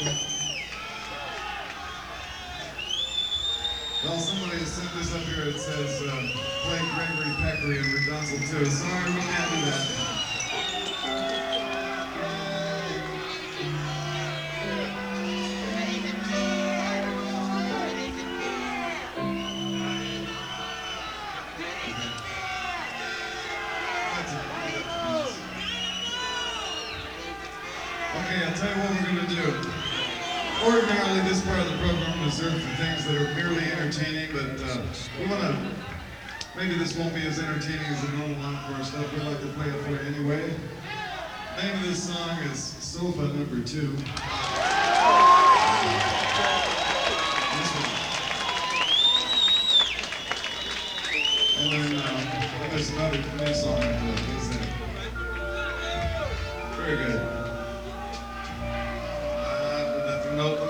Well, somebody has sent this up here. It says, play Gregory Peck and Rapunzel too. Sorry, we can't do that. Okay, I'll tell you what we're going to do. Ordinarily, this part of the program is reserved for things that are merely entertaining, but we want to, maybe this won't be as entertaining as the normal encore stuff. We'd like to play it for you anyway. The name of this song is Sofa Number 2. And then there's another new song. Very good. Note